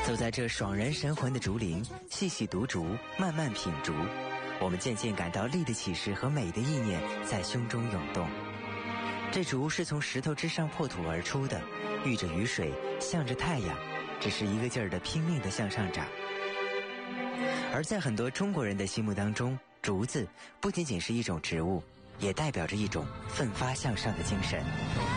走在这爽人神魂的竹林，细细读竹，慢慢品竹，我们渐渐感到力的启示和美的意念在胸中涌动。这竹是从石头之上破土而出的，遇着雨水，向着太阳，只是一个劲儿的拼命地向上长。而在很多中国人的心目当中，竹子不仅仅是一种植物，也代表着一种奋发向上的精神。